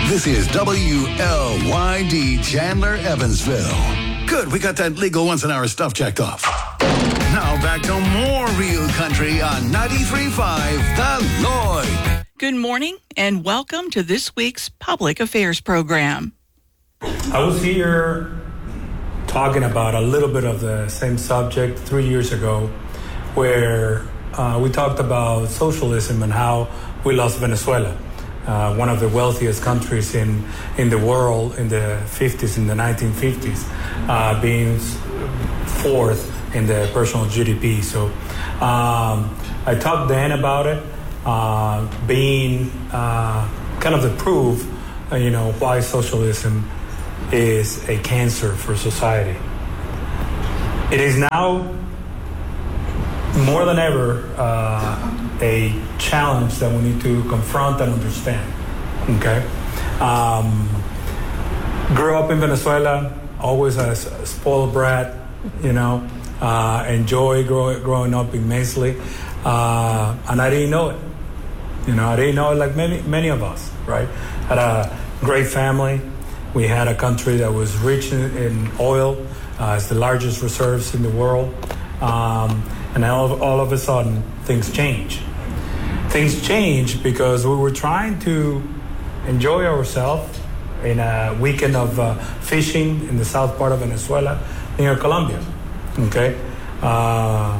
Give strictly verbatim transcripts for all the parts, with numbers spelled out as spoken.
This is W L Y D Chandler, Evansville. Good, we got that legal once an hour stuff checked off. Now back to more real country on ninety-three point five The Lloyd. Good morning and welcome to this week's Public Affairs program. I was here talking about a little bit of the same subject three years ago where uh, we talked about socialism and how we lost Venezuela, uh, one of the wealthiest countries in, in the world in the fifties, in the nineteen fifties, uh, being fourth in the personal G D P. So um, I talked then about it uh, being uh, kind of the proof, uh, you know, why socialism is a cancer for society. It is now more than ever uh, a challenge that we need to confront and understand. Okay, um, grew up in Venezuela, always a spoiled brat, you know. Uh, enjoy grow, growing up immensely, uh, and I didn't know it. You know, I didn't know it like many many of us, right? Had a great family. We had a country that was rich in, in oil. Uh, it's the largest reserves in the world, um, and all of, all of a sudden things change. Things change because we were trying to enjoy ourselves in a weekend of uh, fishing in the south part of Venezuela near Colombia. Okay, uh,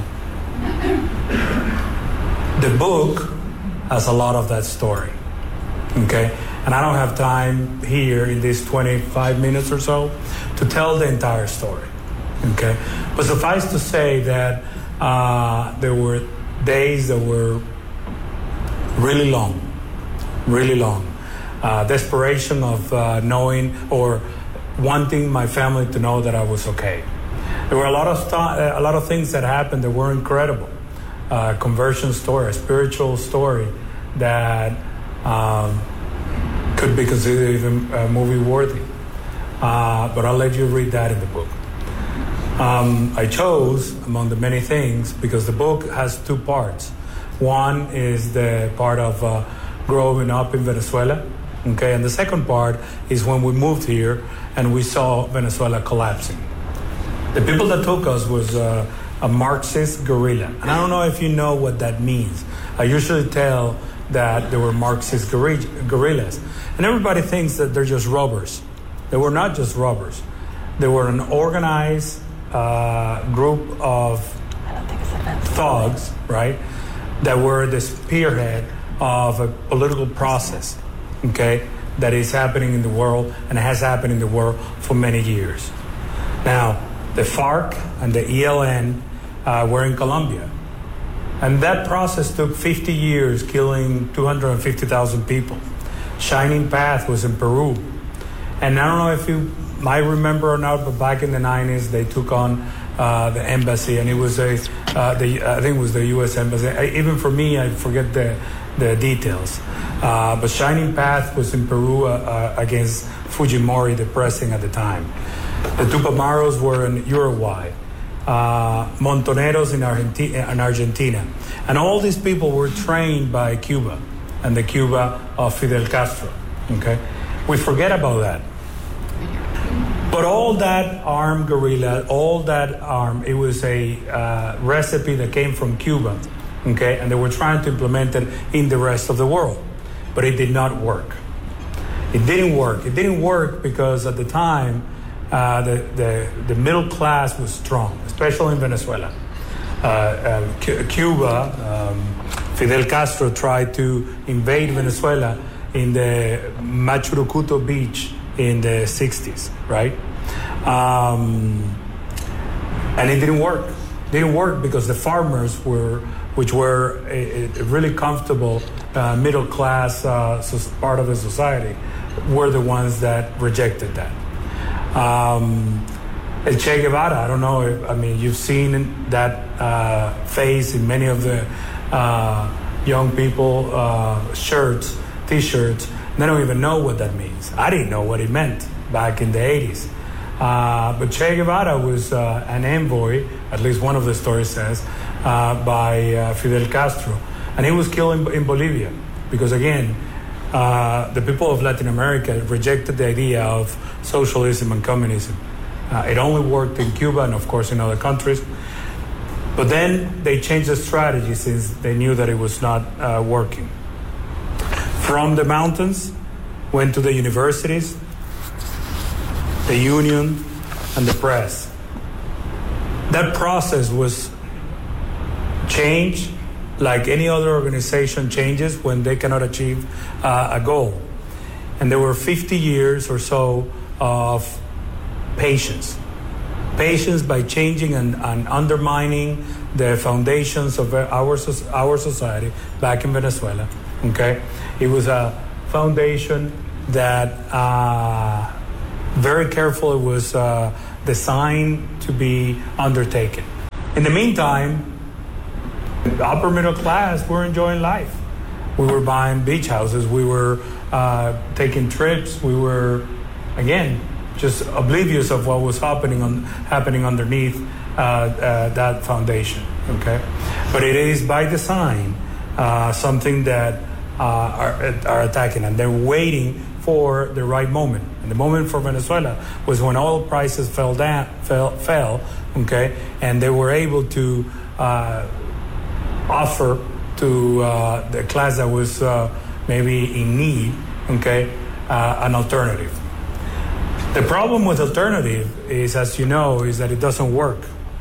the book has a lot of that story. Okay, and I don't have time here in these twenty-five minutes or so to tell the entire story. Okay, but suffice to say that uh, there were days that were really long, really long. Uh, desperation of uh, knowing or wanting my family to know that I was okay. There were a lot of st- a lot of things that happened that were incredible. Uh, conversion story, a spiritual story that um, could be considered even uh, movie worthy. Uh, but I'll let you read that in the book. Um, I chose among the many things because the book has two parts. One is the part of uh, growing up in Venezuela, okay, and the second part is when we moved here and we saw Venezuela collapsing. The people that took us was uh, a Marxist guerrilla. And I don't know if you know what that means. I usually tell that they were Marxist guerrillas. And everybody thinks that they're just robbers. They were not just robbers. They were an organized uh, group of thugs, right, that were the spearhead of a political process, okay, that is happening in the world and has happened in the world for many years. Now, the FARC and the E L N uh, were in Colombia. And that process took fifty years, killing two hundred fifty thousand people. Shining Path was in Peru. And I don't know if you might remember or not, but back in the nineties, they took on uh, the embassy, and it was a, uh, the, I think it was the U S embassy. I, even for me, I forget the, the details. Uh, but Shining Path was in Peru uh, uh, against Fujimori, the president at the time. The Tupamaros were in Uruguay, uh, Montoneros in, Argenti- in Argentina. And all these people were trained by Cuba and the Cuba of Fidel Castro. Okay, we forget about that. But all that armed guerrilla, all that arm, it was a uh, recipe that came from Cuba. Okay, and they were trying to implement it in the rest of the world. But it did not work. It didn't work. It didn't work because at the time, Uh, the, the, the middle class was strong, especially in Venezuela. Uh, uh, C- Cuba, um, Fidel Castro tried to invade Venezuela in the Machurucuto beach in the sixties, right? Um, and it didn't work. It didn't work because the farmers were, which were a, a really comfortable uh, middle class uh, part of the society, were the ones that rejected that. Um, Che Guevara, I don't know if, I mean, you've seen that uh, face in many of the uh, young people uh, shirts, T-shirts. They don't even know what that means. I didn't know what it meant back in the eighties. Uh, but Che Guevara was uh, an envoy, at least one of the stories says, uh, by uh, Fidel Castro. And he was killed in, in Bolivia because, again, uh, the people of Latin America rejected the idea of socialism and communism. Uh, it only worked in Cuba and, of course, in other countries. But then they changed the strategy since they knew that it was not uh, working. From the mountains, went to the universities, the union, and the press. That process was changed like any other organization changes when they cannot achieve uh, a goal. And there were fifty years or so of patience. Patience by changing and, and undermining the foundations of our, our society back in Venezuela. Okay? It was a foundation that uh, very carefully was uh, designed to be undertaken. In the meantime, the upper middle class were enjoying life. We were buying beach houses. We were uh, taking trips. We were, again, just oblivious of what was happening on happening underneath uh, uh, that foundation. Okay, but it is by design uh, something that uh, are, are attacking, and they're waiting for the right moment. And the moment for Venezuela was when oil prices fell down, fell, fell. Okay, and they were able to uh, offer to uh, the class that was uh, maybe in need. Okay, uh, an alternative. The problem with alternative is, as you know, is that it doesn't work.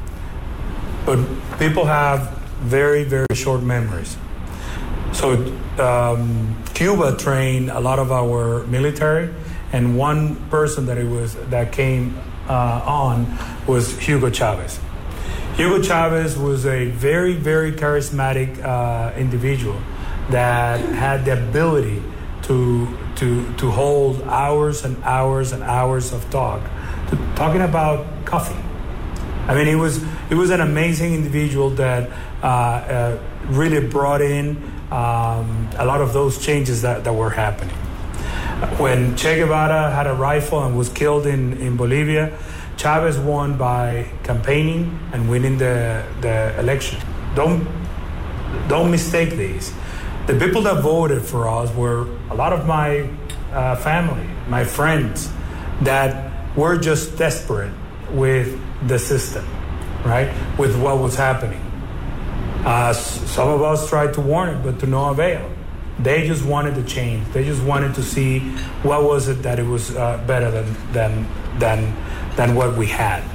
But people have very, very short memories. So um, Cuba trained a lot of our military, and one person that it was that came uh, on was Hugo Chavez. Hugo Chavez was a very, very charismatic uh, individual that had the ability to to to hold hours and hours and hours of talk, to, talking about coffee. I mean, he was he was an amazing individual that uh, uh, really brought in um, a lot of those changes that, that were happening. When Che Guevara had a rifle and was killed in, in Bolivia, Chavez won by campaigning and winning the the election. Don't don't mistake these. The people that voted for us were a lot of my uh, family, my friends, that were just desperate with the system, right? With what was happening. Uh, some of us tried to warn it, but to no avail. They just wanted to change. They just wanted to see what was it that it was uh, better than than than than what we had.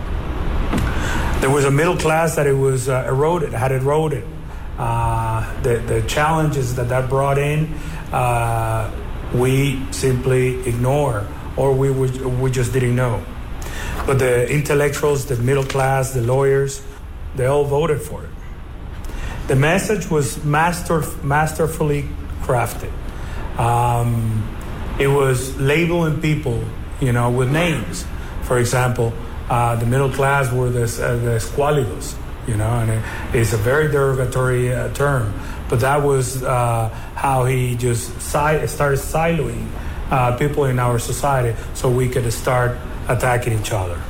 There was a middle class that it was uh, eroded, had eroded. Uh, the, the challenges that that brought in, uh, we simply ignore, or we would, we just didn't know. But the intellectuals, the middle class, the lawyers, they all voted for it. The message was master, masterfully crafted. Um, it was labeling people, you know, with names. For example, uh, the middle class were the, uh, the escuálidos. You know, and it, it's a very derogatory uh, term, but that was uh, how he just si- started siloing uh, people in our society so we could start attacking each other.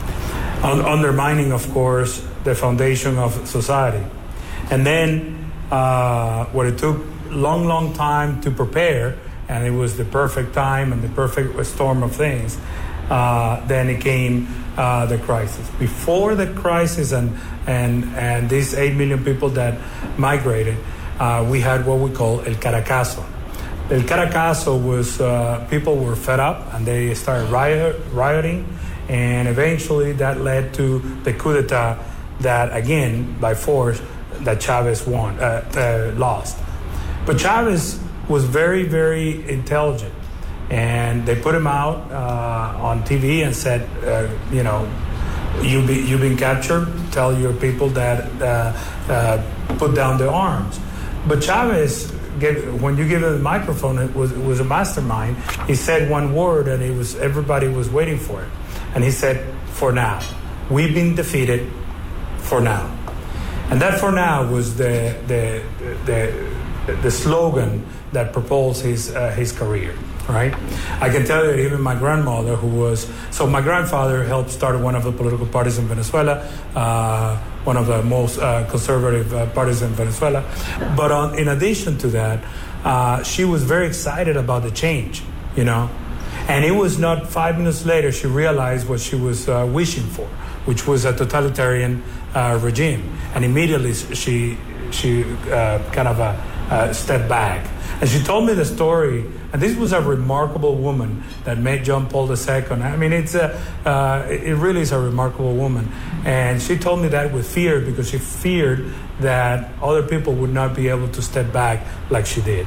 Un- undermining, of course, the foundation of society. And then uh, what it took long, long time to prepare, and it was the perfect time and the perfect storm of things, uh, then it came uh, the crisis. Before the crisis and and and these eight million people that migrated, uh, we had what we call El Caracazo. El Caracazo was uh, people were fed up and they started riot, rioting, and eventually that led to the coup d'etat that, again, by force, that Chavez won, uh, uh, lost. But Chavez was very, very intelligent. And they put him out uh, on T V and said, uh, you know, you be, you've been captured. Tell your people that uh, uh, put down their arms. But Chavez, gave, when you give him the microphone, it was, it was a mastermind. He said one word, and it was everybody was waiting for it. And he said, "For now, we've been defeated. For now." And that "for now" was the the the, the slogan that propelled his uh, his career. Right? I can tell you that even my grandmother, who was, so my grandfather helped start one of the political parties in Venezuela, uh, one of the most uh, conservative uh, parties in Venezuela. But on, in addition to that, uh, she was very excited about the change, you know. And it was not five minutes later she realized what she was uh, wishing for, which was a totalitarian uh, regime. And immediately she she uh, kind of uh, uh, stepped back. And she told me the story, and this was a remarkable woman that met John Paul the Second. I mean, it's a, uh, it really is a remarkable woman. And she told me that with fear, because she feared that other people would not be able to step back like she did.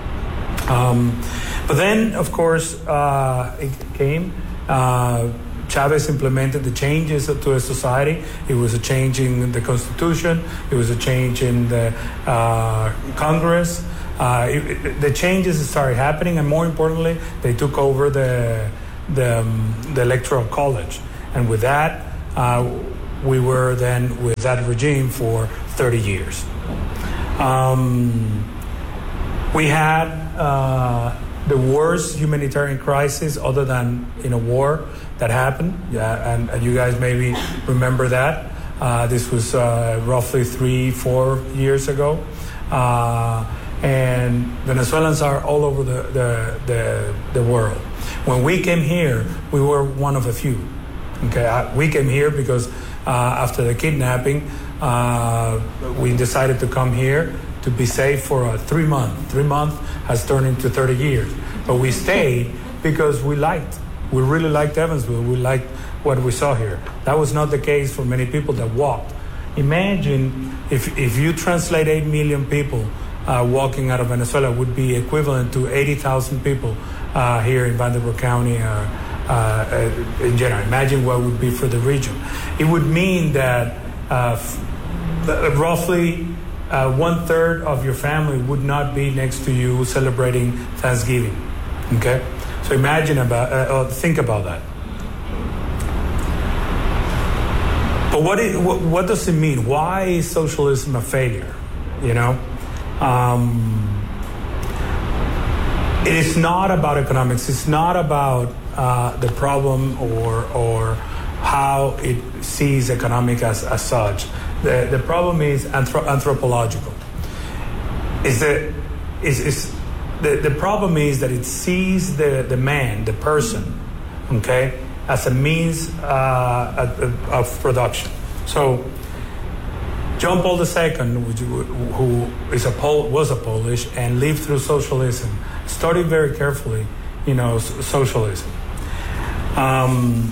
Um, but then, of course, uh, it came. Uh, Chavez implemented the changes to a society. It was a change in the Constitution. It was a change in the uh, Congress. Uh, it, it, the changes started happening, and more importantly, they took over the the, um, the Electoral College. And with that, uh, we were then with that regime for thirty years. Um, we had uh, the worst humanitarian crisis other than in a war that happened. Yeah, and, and you guys maybe remember that. Uh, this was uh, roughly three, four years ago. Uh, and Venezuelans are all over the, the, the, the world. When we came here, we were one of a few. Okay, I, we came here because uh, after the kidnapping, uh, we decided to come here to be safe for uh, three months. Three months has turned into thirty years. But we stayed because we liked, we really liked Evansville. We liked what we saw here. That was not the case for many people that walked. Imagine if, if you translate eight million people uh, walking out of Venezuela, would be equivalent to eighty thousand people uh, here in Vanderbilt County uh, uh, in general. Imagine what it would be for the region. It would mean that uh, f- roughly uh, one third of your family would not be next to you celebrating Thanksgiving. Okay, so imagine about, uh, think about that. But what, it, what what does it mean? Why is socialism a failure? You know, um, it is not about economics. It's not about uh, the problem or or how it sees economic as, as such. The the problem is anthro- anthropological. Is the is is the, the problem is that it sees the, the man, the person, okay, as a means uh, of, of production. So John Paul the Second, which, who is a Pol- was a Polish and lived through socialism, studied very carefully, you know, socialism. Um,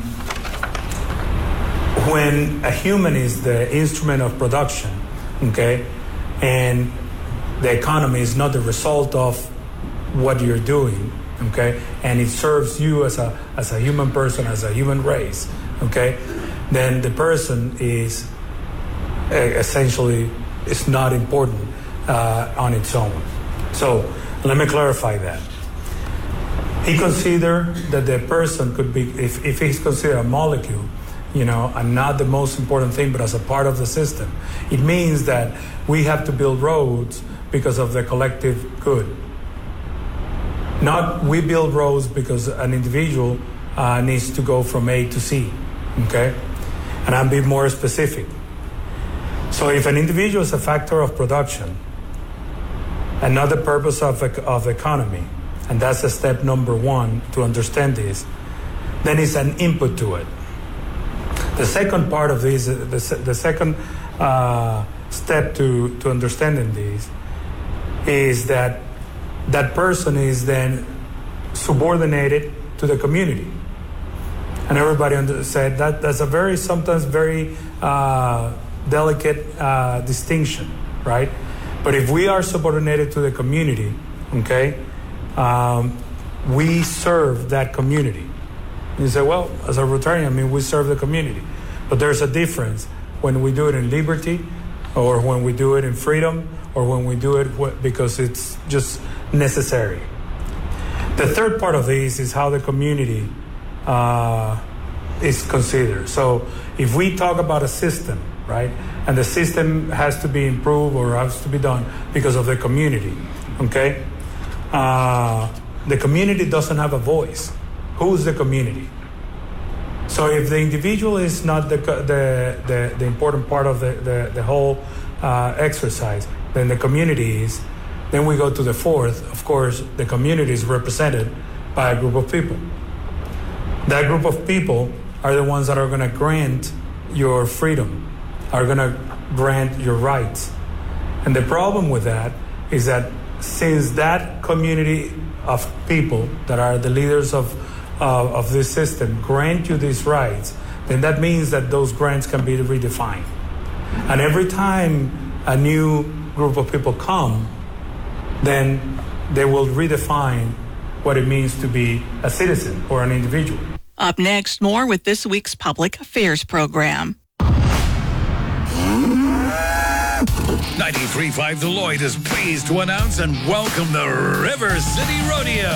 when a human is the instrument of production, okay, and the economy is not the result of what you're doing, okay, and it serves you as a as a human person, as a human race, okay, then the person is uh, essentially is not important uh, on its own. So let me clarify that. He considered that the person could be, if, if he's considered a molecule, you know, and not the most important thing, but as a part of the system, it means that we have to build roads because of the collective good. Not we build roads because an individual uh, needs to go from A to C, okay? And I'll be more specific. So if an individual is a factor of production and not the purpose of, of economy, and that's a step number one to understand this, then it's an input to it. The second part of this, the, the second uh, step to, to understanding this is that that person is then subordinated to the community. And everybody under, said that that's a very, sometimes very uh, delicate uh, distinction, right? But if we are subordinated to the community, okay, um, we serve that community. You say, well, as a Rotarian, I mean, we serve the community. But there's a difference when we do it in liberty, or when we do it in freedom, or when we do it because it's just necessary. The third part of this is how the community uh, is considered. So if we talk about a system, right, and the system has to be improved or has to be done because of the community, okay, uh, the community doesn't have a voice. Who's the community? So if the individual is not the the, the, the important part of the, the, the whole uh, exercise, then the community is. Then we go to the fourth. Of course, the community is represented by a group of people. That group of people are the ones that are going to grant your freedom, are going to grant your rights. And the problem with that is that since that community of people that are the leaders of, uh, of this system grant you these rights, then that means that those grants can be redefined. And every time a new group of people come, then they will redefine what it means to be a citizen or an individual. Up next, more with this week's Public Affairs program. ninety-three point five Deloitte is pleased to announce and welcome the River City Rodeo.